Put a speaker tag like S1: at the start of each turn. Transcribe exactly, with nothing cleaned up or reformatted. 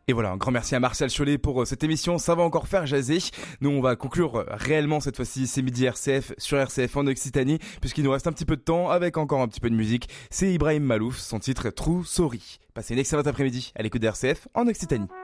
S1: Et voilà, un grand merci à Martial Chollet pour cette émission, ça va encore faire jaser. Nous on va conclure réellement cette fois-ci, c'est midi R C F sur R C F en Occitanie, puisqu'il nous reste un petit peu de temps avec encore un petit peu de musique. C'est Ibrahim Malouf, son titre True Sorry. Passez une excellente après-midi à l'écoute de R C F en Occitanie.